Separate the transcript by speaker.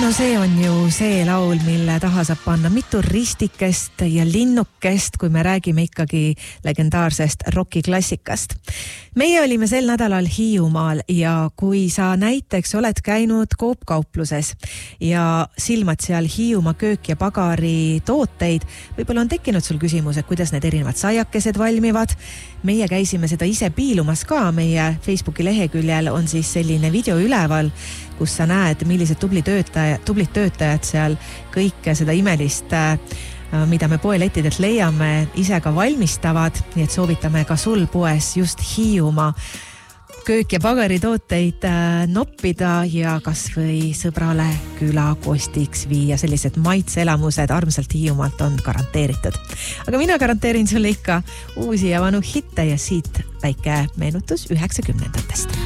Speaker 1: No see on ju see laul, mille taha saab panna mitu ristikest ja linnukest, kui me räägime ikkagi legendaarsest rokiklassikast. Meie olime sel nädalal Hiiumaal ja kui sa näiteks oled käinud Coop-kaupluses ja silmad seal Hiiumaa köök ja pagari tooteid, võib-olla on tekkinud sul küsimus, et kuidas need erinevad saiakesed valmivad. Meie käisime seda ise piilumas ka, meie Facebooki leheküljel on siis selline video üleval, kus sa näed, millised tublid töötajad seal kõike seda imelist, mida me poelettidelt leiame, ise ka valmistavad, nii et soovitame ka sul poes just Hiiumaa köök ja pagari tooteid noppida ja kas või sõbrale külakostiks viia. Sellised maitseelamused armsalt Hiiumaalt on garanteeritud. Aga mina garanteerin sulle ikka uusi ja vanu hitte ja siit väike meenutus 90-ndatest.